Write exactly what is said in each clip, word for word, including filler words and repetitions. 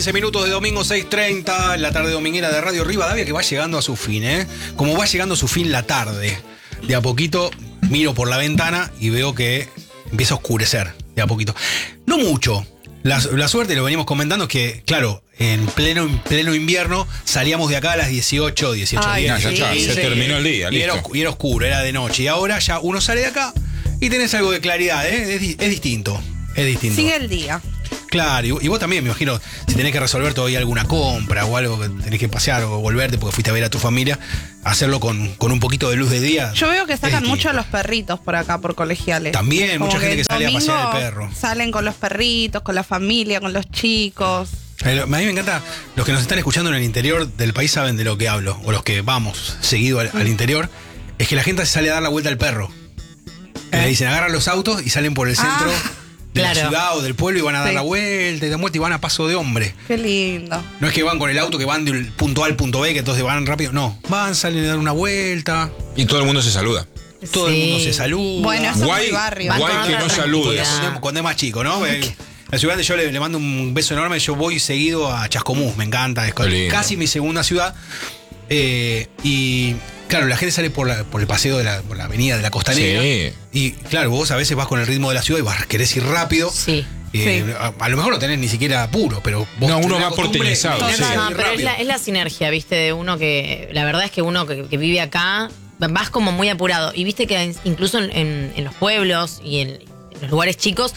quince minutos de domingo seis treinta, la tarde dominguera de Radio Rivadavia, que va llegando a su fin, ¿eh? Como va llegando a su fin la tarde. De a poquito miro por la ventana y veo que empieza a oscurecer, de a poquito. No mucho. La, la suerte, lo venimos comentando, es que, claro, en pleno, en pleno invierno salíamos de acá a las dieciocho, dieciocho Ay, días. ya, ya, y, se y, terminó el día, y listo. Era, y era oscuro, era de noche. Y ahora ya uno sale de acá y tenés algo de claridad, ¿eh? Es, es distinto. Es distinto. Sigue el día. Claro, y, y vos también, me imagino, si tenés que resolver todavía alguna compra o algo que tenés que pasear o volverte porque fuiste a ver a tu familia, hacerlo con, con un poquito de luz de día. Yo veo que sacan es mucho a los perritos por acá, por colegiales. También, Como mucha gente el que sale a pasear el domingo perro. Salen con los perritos, con la familia, con los chicos. A mí me encanta, los que nos están escuchando en el interior del país saben de lo que hablo, o los que vamos seguido al, al interior, es que la gente se sale a dar la vuelta al perro. ¿Eh? Le dicen, agarran los autos y salen por el centro Ah, de claro. la ciudad o del pueblo y van a dar Sí. la vuelta y dan vuelta y van a paso de hombre. Qué lindo. No es que van con el auto que van del punto A al punto B, que entonces van rápido. No, van, salen a dar una vuelta, Y todo el mundo se saluda. todo el Sí. mundo se saluda. Bueno, eso es Guay, muy barrio. guay Van que con no otra saludes. tranquilidad. Cuando, cuando es más chico, ¿no? La ciudad de yo le, le mando un beso enorme. Yo voy seguido a Chascomús, me encanta. Es Qué lindo. casi mi segunda ciudad. Eh, y claro, la gente sale por, la, por el paseo de la, por la avenida de la Costanera. Sí. Y claro, vos a veces vas con el ritmo de la ciudad y vas, querés ir rápido. Sí. Eh, Sí. a, a lo mejor no tenés ni siquiera apuro, pero vos No, uno tenés la va costumbre porteñizado, de sí. ir No, pero es rápido. la, es la sinergia, viste, de uno que. La verdad es que uno que, que vive acá, vas como muy apurado. Y viste que incluso en, en- en los pueblos y en, en los lugares chicos,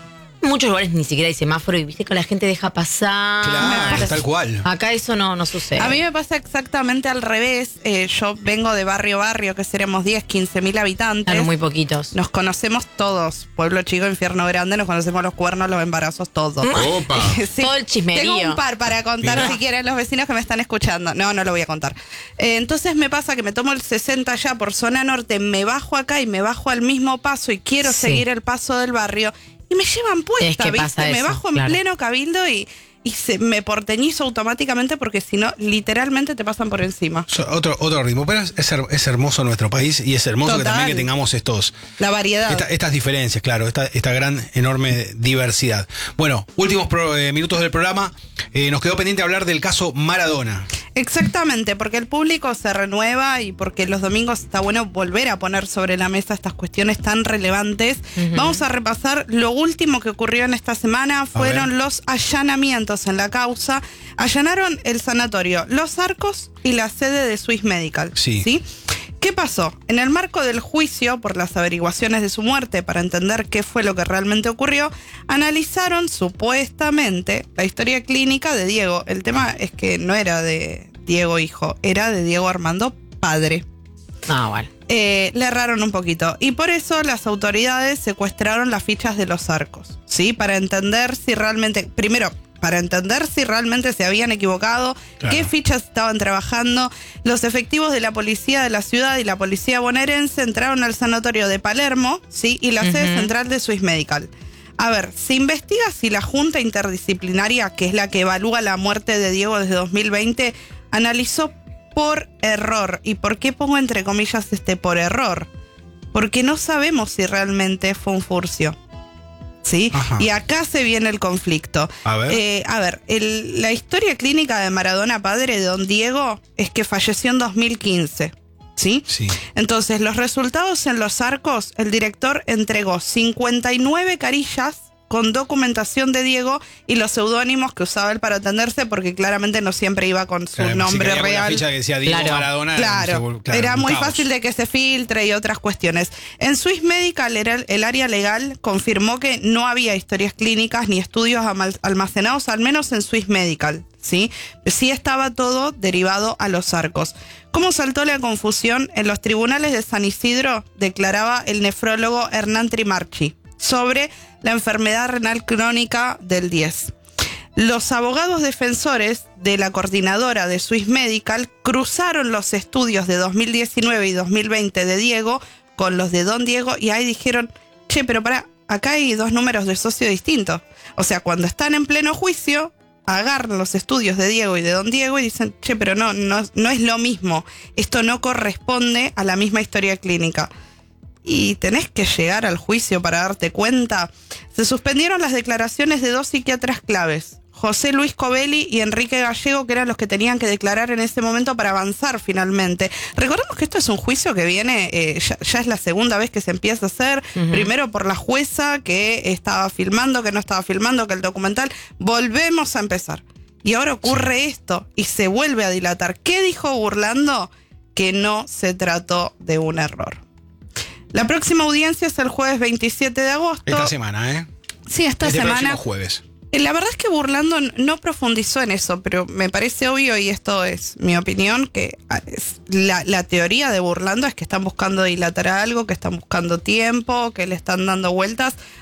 en muchos lugares ni siquiera hay semáforo y viste que la gente deja pasar. Claro, tal cual. Acá eso no, no sucede. A mí me pasa exactamente al revés. Eh, yo vengo de barrio barrio, que seremos diez, quince mil habitantes. Claro, muy poquitos. Nos conocemos todos. Pueblo chico, infierno grande, nos conocemos los cuernos, los embarazos, todos. Opa. Sí. Todo el chismerío. Tengo un par para contar Mirá. si quieren los vecinos que me están escuchando. No, no lo voy a contar. Eh, entonces me pasa que me tomo el sesenta ya por zona norte, me bajo acá y me bajo al mismo paso y quiero Sí. seguir el paso del barrio y me llevan puesta, Es que ¿viste? pasa Me eso, bajo en claro. pleno cabildo y, y se, me porteñizo automáticamente porque si no, literalmente te pasan por encima. So- Otro, otro ritmo, pero es, es her- es hermoso nuestro país y es hermoso que Total. también que tengamos estos La variedad. esta- estas diferencias, claro, esta, esta gran, enorme diversidad. Bueno, últimos pro- eh, minutos del programa, eh, nos quedó pendiente hablar del caso Maradona. Exactamente, porque el público se renueva y porque los domingos está bueno volver a poner sobre la mesa estas cuestiones tan relevantes. Ujú. Vamos a repasar lo último que ocurrió en esta semana. Fueron ver. los allanamientos en la causa. Allanaron el sanatorio Los Arcos y la sede de Swiss Medical. Sí. ¿Qué pasó? En el marco del juicio por las averiguaciones de su muerte para entender qué fue lo que realmente ocurrió, analizaron supuestamente la historia clínica de Diego. El tema es que no era de Diego hijo, era de Diego Armando padre. No, bueno. Eh, le erraron un poquito y por eso las autoridades secuestraron las fichas de los arcos, ¿sí? Para entender si realmente, primero, para entender si realmente se habían equivocado, Claro. qué fichas estaban trabajando. Los efectivos de la policía de la ciudad y la policía bonaerense entraron al sanatorio de Palermo, ¿sí? Y la sede Ujú. central de Swiss Medical. A ver, se investiga si la Junta Interdisciplinaria, que es la que evalúa la muerte de Diego desde dos mil veinte, analizó por error. ¿Y por qué pongo entre comillas este por error? Porque no sabemos si realmente fue un furcio. ¿Sí? Ajá. Y acá se viene el conflicto. A ver. Eh, a ver, el- la historia clínica de Maradona, padre de Don Diego, es que falleció en dos mil quince. ¿Sí? Sí. Entonces, los resultados en los arcos, el director entregó cincuenta y nueve carillas con documentación de Diego y los seudónimos que usaba él para atenderse, porque claramente no siempre iba con su Claro, si nombre caía con la real. ficha que decía Diego Claro. Maradona, Claro, se vol- claro, era un muy caos. fácil de que se filtre y otras cuestiones. En Swiss Medical, era el, el área legal confirmó que no había historias clínicas ni estudios amal- almacenados, al menos en Swiss Medical, ¿sí? Sí estaba todo derivado a los arcos. ¿Cómo saltó la confusión? En los tribunales de San Isidro declaraba el nefrólogo Hernán Trimarchi sobre la enfermedad renal crónica del diez. Los abogados defensores de la coordinadora de Swiss Medical cruzaron los estudios de dos mil diecinueve y dos mil veinte de Diego con los de Don Diego y ahí dijeron, che, pero pará, acá hay dos números de socio distintos. O sea, cuando están en pleno juicio, agarran los estudios de Diego y de Don Diego y dicen, che, pero no, no, no es lo mismo. Esto no corresponde a la misma historia clínica. Y tenés que llegar al juicio para darte cuenta. Se suspendieron las declaraciones de dos psiquiatras claves, José Luis Covelli y Enrique Gallego, que eran los que tenían que declarar en ese momento para avanzar finalmente. Recordemos que esto es un juicio que viene, eh, ya, ya es la segunda vez que se empieza a hacer, uh-huh. primero por la jueza que estaba filmando, que no estaba filmando, que el documental, volvemos a empezar. Y ahora ocurre sí. esto y se vuelve a dilatar. ¿Qué dijo Burlando? Que no se trató de un error. La próxima audiencia es el jueves veintisiete de agosto. Esta semana, ¿eh? Sí, esta este semana. Próximo jueves. La verdad es que Burlando no profundizó en eso, pero me parece obvio, y esto es mi opinión, que la, la teoría de Burlando es que están buscando dilatar algo, que están buscando tiempo, que le están dando vueltas